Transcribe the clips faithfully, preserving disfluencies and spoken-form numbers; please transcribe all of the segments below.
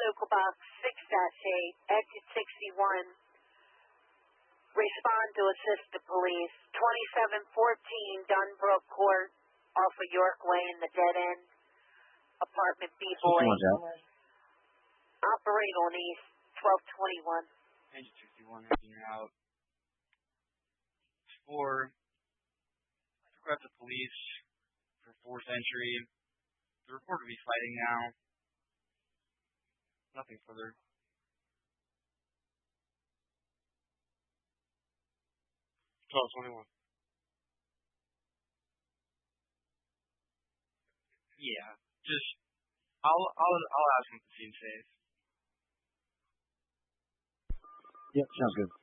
local box six dash eight, exit sixty-one. Respond to assist the police. twenty-seven fourteen Dunbrook Court off of York Way in the dead end. Apartment B-Boy. Operate on East twelve twenty-one. Engine sixty-one heading out. Four. Grab the police for forced entry. The reporter will be fighting now. Nothing further. twelve twenty-one. Yeah, just I'll I'll I'll ask him to seem safe. Yep, sounds good.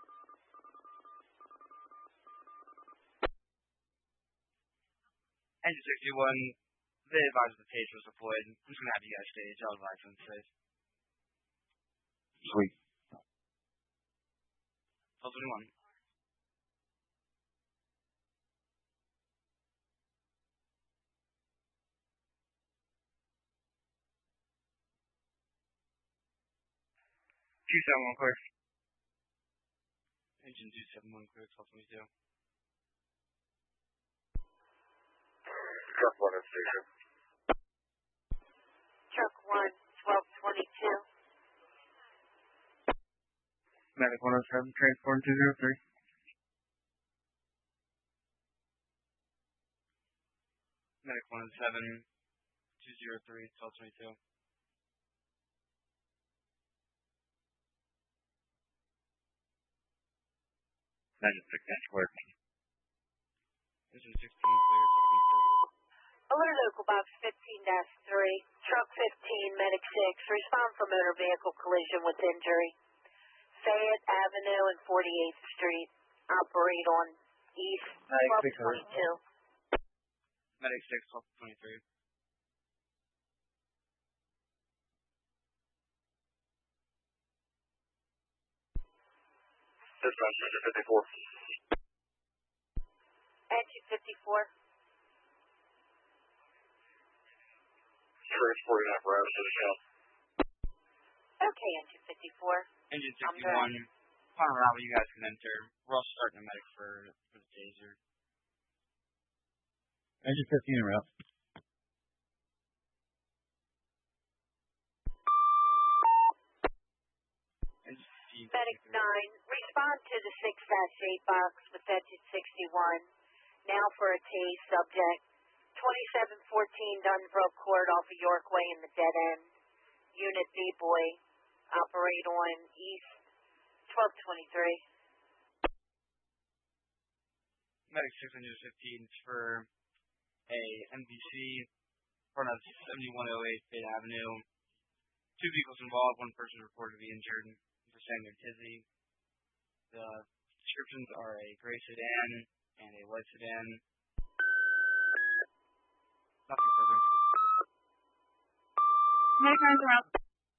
Engine sixty-one, they advise the taser was deployed. I'm just gonna have you guys stage. I'll advise them safe. Sweet. twelve twenty-one. two seven one clear. Engine two seven one clear, twelve twenty-two. Truck one at station. Truck one, twelve twenty-two. Medic one oh seven, transport two zero three. Medic one oh seven, two zero three, twelve twenty-two. Engine sixteen clear. Engine sixteen clear, twelve twenty-two. Alert local box fifteen dash three. Truck fifteen, medic six. Respond for motor vehicle collision with injury. Fayette Avenue and forty-eighth Street. Operate on East twelve twenty-two. Medic six, twelve twenty-three. Dispatch, engine fifty-four. Engine fifty-four. Transporting apparatus to the shop. Okay, engine fifty-four. Engine sixty-one. Upon arrival, you guys can enter. We're all starting a medic for, for the taser. Engine fifteen en route. Engine fifteen. Medic nine. Respond to the six dash eight box with engine sixty-one. Now for a tase subject. twenty-seven fourteen Dunbrook Court off of York Way in the dead end. Unit B-Boy. Operate on East twelve twenty-three. Medic six hundred fifteen for a M V C front of seventy-one oh eight Fayette Avenue. Two vehicles involved, one person reported to be injured for Samuel Tizzy. The descriptions are a gray sedan and a white sedan. Nothing further. Medic nine around.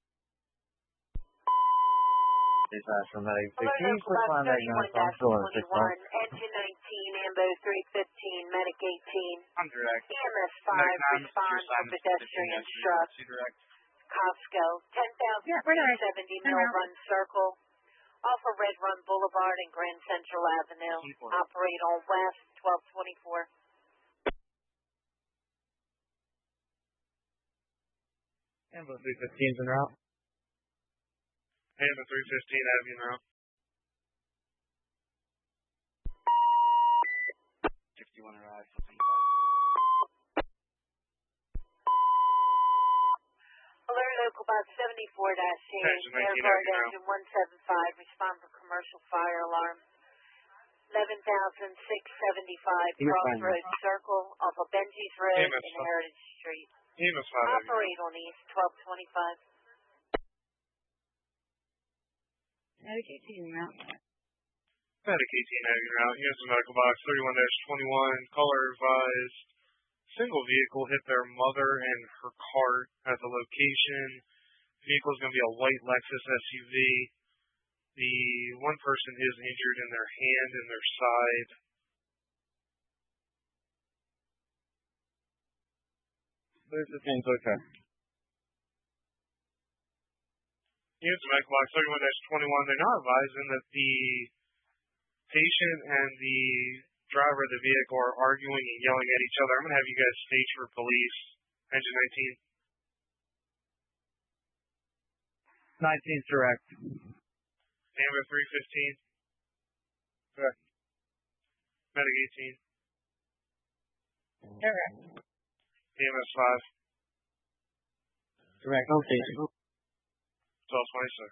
Dispatch from medic Alert sixteen, local quick box line thirty-one diagnostic dash on six one. twenty-one. Engine nineteen, Ambo three fifteen, medic eighteen. I'm direct. E M S five, Medic nine, respond your for assignment is pedestrian fifteen struck. two direct. Costco, ten thousand Yeah, we're direct. seventy Turn Mill around. Run Circle. Off of Red Run Boulevard and Grand Central Avenue. twenty-four. Operate on West twelve twenty-four. Ambo three fifteen en route. Ambo three fifteen Avenue now. sixty-one arrived, twenty-five. Alert local box seventy-four dash eight. Engine Air nineteen Guard Avenue. engine one seventy-five. Respond for commercial fire alarm. eleven thousand six seventy-five You're fine. Crossroads Circle off of Benji's Road Hey, Miss and Fun- Heritage Street. E M S five Avenue. Operate on East twelve twenty-five. Medic eighteen around. Medic eighteen Avenue now. Here's the medical box thirty-one dash twenty-one. Caller advised. Single vehicle hit their mother and her cart at the location. Vehicle is going to be a white Lexus S U V. The one person is injured in their hand and their side. There's the thing, okay. Units of Medical Box thirty-one dash twenty-one, they're not advising that the patient and the driver of the vehicle are arguing and yelling at each other. I'm going to have you guys stage for police. Engine nineteen. nineteen's direct. Amber three fifteen. Direct. Medic eighteen. Direct. E M S five. Direct. Okay. twelve twenty-six.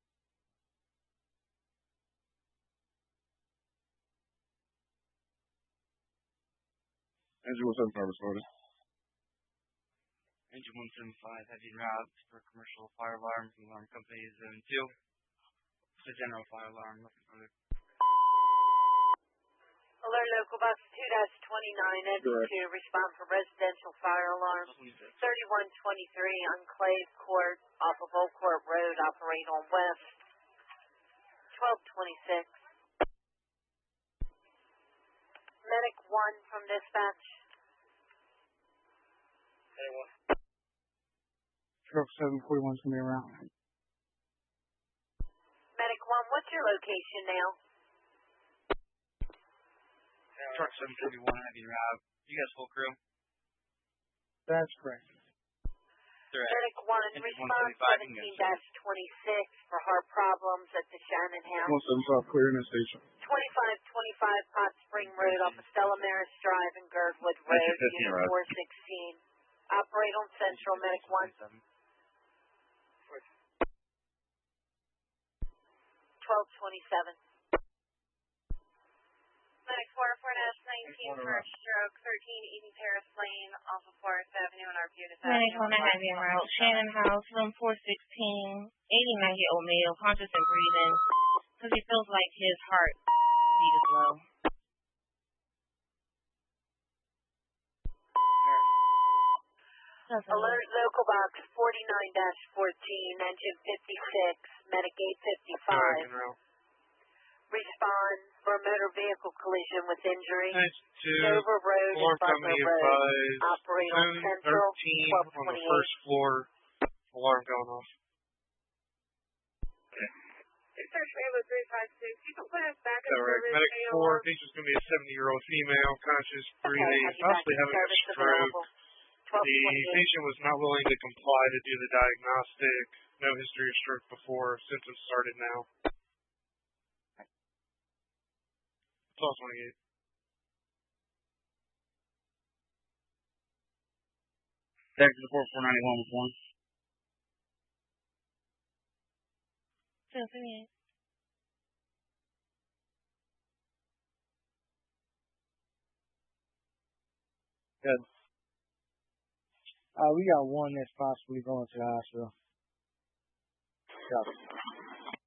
Engine one seventy-five responded. Engine one seventy-five heavy route for commercial fire alarm from alarm company zone two. It's a general fire alarm, nothing further. Alert local box two dash twenty-nine, engine two, respond for residential fire alarm. thirty-one twenty-three, Enclave Court, off of Old Court Road, operate on west. twelve twenty-six. Medic one from dispatch. Truck seven forty-one's going to be around. Medic one, what's your location now? Truck seven forty-one heavy route. You guys full crew? That's correct. Direct. Medic one, Engine respond one seventy-five, seventeen dash twenty-six for heart problems at the Shannon House. one seventy-five clear in the station. twenty-five twenty-five Hot Spring Road off of Stella Maris Drive and Girdwood Road, fifteen, Unit right. four sixteen. Operate on Central, Medic one. twelve twenty-seven. Medic four, four dash nineteen for a stroke, thirteen eighty Paris Lane off of Forest Avenue and Arbutus Avenue. Medic one, heavy route, Shannon House, room four sixteen, eighty ninety O'Meal, conscious and breathing, because he feels like his heart beat is low. Alert local box forty-nine dash fourteen, engine fifty-six, medic eight fifty-five. Respond for a motor vehicle collision with injury. Dover Road and Alarm Butler company Road. advised Operate on zone Central, thirteen twelve on the twenty-eight. first floor. Alarm going off. Search Rambo three five six. You can put us back in Correct. service. Medic four, I think she's going to be a seventy-year-old female, conscious, breathing, Okay, possibly having a service stroke. available. twelve The twenty-eight. patient was not willing to comply to do the diagnostic. No history of stroke before. Symptoms started now. twelve twenty-eight. Back to the four four ninety-one with one. twelve twenty-eight. Good. Uh, we got one that's possibly going to the hospital. Got it.